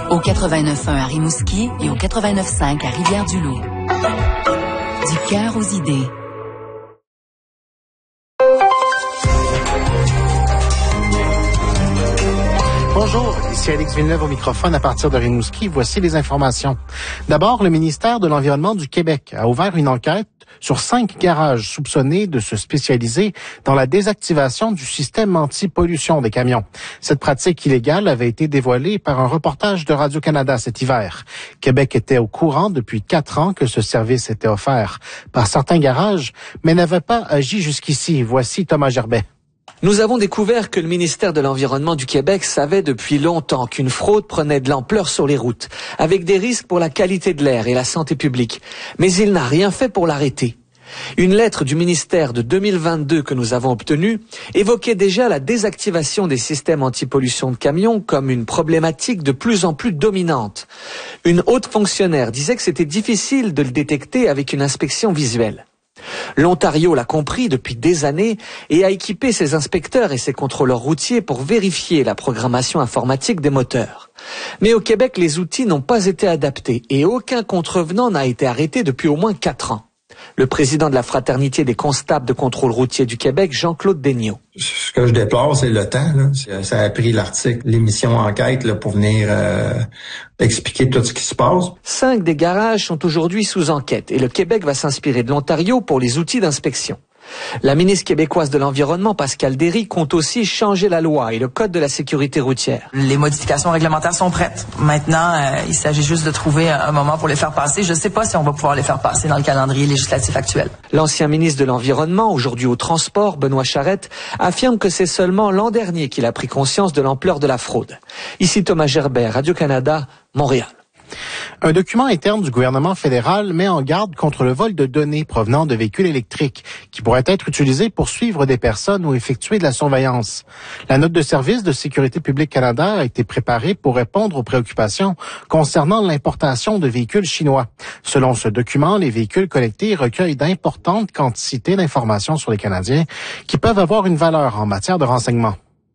Au 89.1 à Rimouski et au 89.5 à Rivière-du-Loup. Du cœur aux idées. Bonjour, ici Alex Villeneuve au microphone à partir de Rimouski. Voici les informations. D'abord, le ministère de l'Environnement du Québec a ouvert une enquête sur 5 garages soupçonnés de se spécialiser dans la désactivation du système anti-pollution des camions. Cette pratique illégale avait été dévoilée par un reportage de Radio-Canada cet hiver. Québec était au courant depuis 4 ans que ce service était offert par certains garages, mais n'avait pas agi jusqu'ici. Voici Thomas Gerbet. Nous avons découvert que le ministère de l'Environnement du Québec savait depuis longtemps qu'une fraude prenait de l'ampleur sur les routes, avec des risques pour la qualité de l'air et la santé publique. Mais il n'a rien fait pour l'arrêter. Une lettre du ministère de 2022 que nous avons obtenue évoquait déjà la désactivation des systèmes anti-pollution de camions comme une problématique de plus en plus dominante. Une haute fonctionnaire disait que c'était difficile de le détecter avec une inspection visuelle. L'Ontario l'a compris depuis des années et a équipé ses inspecteurs et ses contrôleurs routiers pour vérifier la programmation informatique des moteurs. Mais au Québec, les outils n'ont pas été adaptés et aucun contrevenant n'a été arrêté depuis au moins 4 ans. Le président de la Fraternité des constables de contrôle routier du Québec, Jean-Claude Daigneault. Ce que je déplore, c'est le temps. Là. Ça a pris l'article, l'émission Enquête là, pour venir expliquer tout ce qui se passe. 5 des garages sont aujourd'hui sous enquête et le Québec va s'inspirer de l'Ontario pour les outils d'inspection. La ministre québécoise de l'Environnement, Pascale Derry, compte aussi changer la loi et le code de la sécurité routière. Les modifications réglementaires sont prêtes. Maintenant, il s'agit juste de trouver un moment pour les faire passer. Je ne sais pas si on va pouvoir les faire passer dans le calendrier législatif actuel. L'ancien ministre de l'Environnement, aujourd'hui au transport, Benoît Charette, affirme que c'est seulement l'an dernier qu'il a pris conscience de l'ampleur de la fraude. Ici Thomas Gerbet, Radio-Canada, Montréal. Un document interne du gouvernement fédéral met en garde contre le vol de données provenant de véhicules électriques qui pourraient être utilisés pour suivre des personnes ou effectuer de la surveillance. La note de service de Sécurité publique Canada a été préparée pour répondre aux préoccupations concernant l'importation de véhicules chinois. Selon ce document, les véhicules connectés recueillent d'importantes quantités d'informations sur les Canadiens qui peuvent avoir une valeur en matière de renseignement.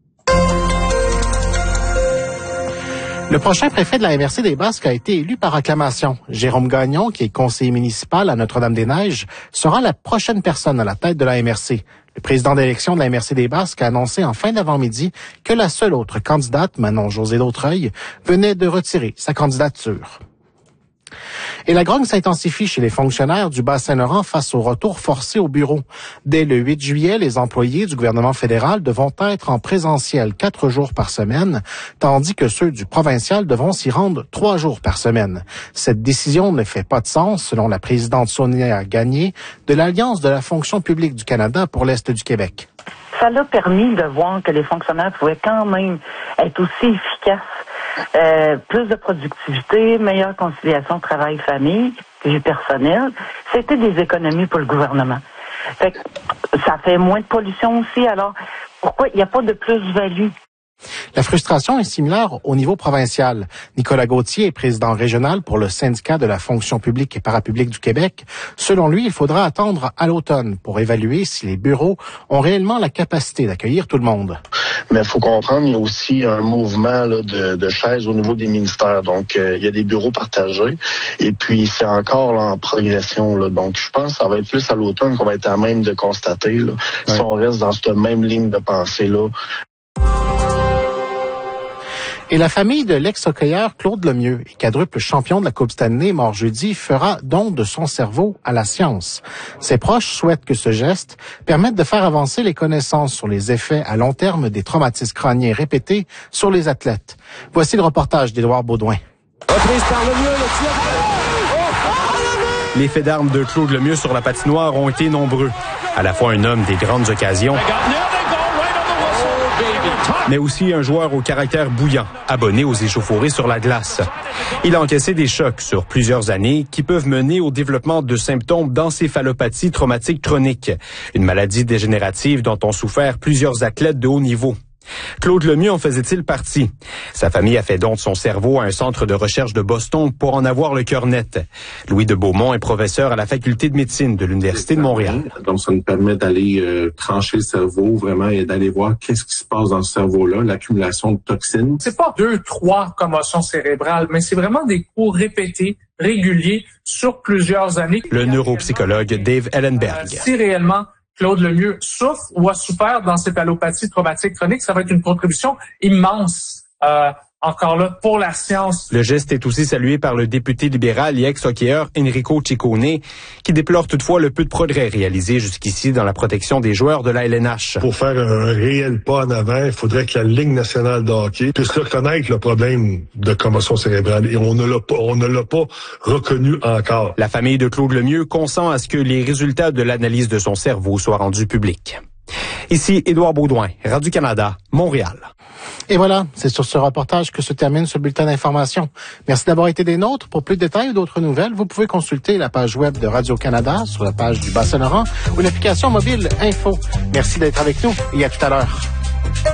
Le prochain préfet de la MRC des Basques a été élu par acclamation. Jérôme Gagnon, qui est conseiller municipal à Notre-Dame-des-Neiges, sera la prochaine personne à la tête de la MRC. Le président d'élection de la MRC des Basques a annoncé en fin d'avant-midi que la seule autre candidate, Manon-Josée Dautreuil, venait de retirer sa candidature. Et la grogne s'intensifie chez les fonctionnaires du Bas-Saint-Laurent face au retour forcé au bureau. Dès le 8 juillet, les employés du gouvernement fédéral devront être en présentiel 4 jours par semaine, tandis que ceux du provincial devront s'y rendre 3 jours par semaine. Cette décision ne fait pas de sens, selon la présidente Sonia Gagné de l'Alliance de la fonction publique du Canada pour l'Est du Québec. Ça l'a permis de voir que les fonctionnaires pouvaient quand même être aussi efficaces. Plus de productivité, meilleure conciliation travail-famille, vie personnelle. C'était des économies pour le gouvernement. Fait que ça fait moins de pollution aussi. Alors, pourquoi il n'y a pas de plus-value? La frustration est similaire au niveau provincial. Nicolas Gauthier est président régional pour le syndicat de la fonction publique et parapublique du Québec. Selon lui, il faudra attendre à l'automne pour évaluer si les bureaux ont réellement la capacité d'accueillir tout le monde. Mais il faut comprendre, il y a aussi un mouvement là, de chaises au niveau des ministères. Donc, il y a des bureaux partagés et puis c'est encore là, en progression. Là. Donc, je pense que ça va être plus à l'automne qu'on va être à même de constater là, si on reste dans cette même ligne de pensée-là. Et la famille de l'ex-hockeyeur Claude Lemieux et quadruple champion de la Coupe Stanley mort jeudi fera don de son cerveau à la science. Ses proches souhaitent que ce geste permette de faire avancer les connaissances sur les effets à long terme des traumatismes crâniens répétés sur les athlètes. Voici le reportage d'Édouard Baudouin. Reprise par Lemieux, le tir. Les faits d'armes de Claude Lemieux sur la patinoire ont été nombreux. À la fois un homme des grandes occasions, mais aussi un joueur au caractère bouillant, abonné aux échauffourées sur la glace. Il a encaissé des chocs sur plusieurs années qui peuvent mener au développement de symptômes d'encéphalopathie traumatique chronique, une maladie dégénérative dont ont souffert plusieurs athlètes de haut niveau. Claude Lemieux en faisait-il partie? Sa famille a fait don de son cerveau à un centre de recherche de Boston pour en avoir le cœur net. Louis de Beaumont est professeur à la faculté de médecine de l'Université de Montréal. Donc, ça nous permet d'aller trancher le cerveau vraiment et d'aller voir qu'est-ce qui se passe dans ce cerveau-là, l'accumulation de toxines. C'est pas 2-3 commotions cérébrales, mais c'est vraiment des coups répétés, réguliers, sur plusieurs années. Le neuropsychologue Dave Ellenberg. Si réellement Claude Lemieux souffre ou a souffert d'encéphalopathie traumatique chronique, ça va être une contribution immense, encore là, pour la science. Le geste est aussi salué par le député libéral et ex-hockeyeur Enrico Ciccone, qui déplore toutefois le peu de progrès réalisés jusqu'ici dans la protection des joueurs de la LNH. Pour faire un réel pas en avant, il faudrait que la Ligue nationale de hockey puisse reconnaître le problème de commotion cérébrale et on ne l'a pas reconnu encore. La famille de Claude Lemieux consent à ce que les résultats de l'analyse de son cerveau soient rendus publics. Ici Édouard Baudouin, Radio-Canada, Montréal. Et voilà, c'est sur ce reportage que se termine ce bulletin d'information. Merci d'avoir été des nôtres. Pour plus de détails ou d'autres nouvelles, vous pouvez consulter la page web de Radio-Canada sur la page du Bas-Saint-Laurent ou l'application mobile Info. Merci d'être avec nous et à tout à l'heure.